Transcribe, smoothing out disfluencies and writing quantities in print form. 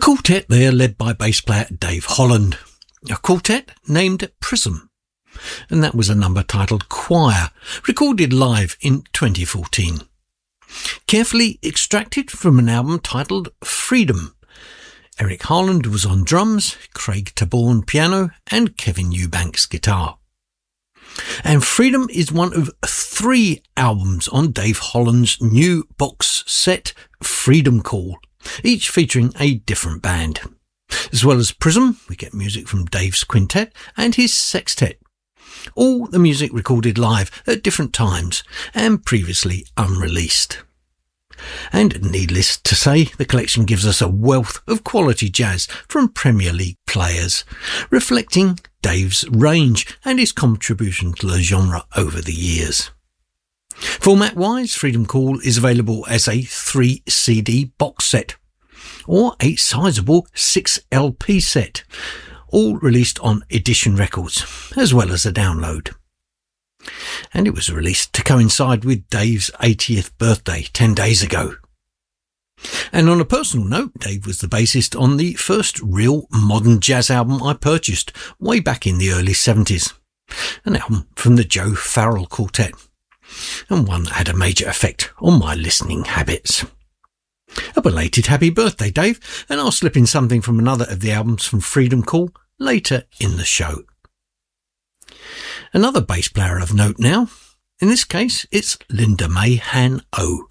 quartet there led by bass player Dave Holland. A quartet named Prism. And that was a number titled Choir, recorded live in 2014. Carefully extracted from an album titled Freedom. Eric Harland was on drums, Craig Taborn piano and Kevin Eubanks guitar. And Freedom is one of 3 albums on Dave Holland's new box set Freedom Call, each featuring a different band. As well as Prism, we get music from Dave's quintet and his sextet. All the music recorded live at different times and previously unreleased. And needless to say, the collection gives us a wealth of quality jazz from Premier League players, reflecting Dave's range and his contribution to the genre over the years. Format-wise, Freedom Call is available as a 3 CD box set or a sizable 6 LP set, all released on Edition Records, as well as a download. And it was released to coincide with Dave's 80th birthday 10 days ago. And on a personal note, Dave was the bassist on the first real modern jazz album I purchased way back in the early 70s. An album from the Joe Farrell Quartet, and one that had a major effect on my listening habits. A belated happy birthday, Dave, and I'll slip in something from another of the albums from Freedom Call later in the show. Another bass player of note now. In this case, it's Linda May Han O,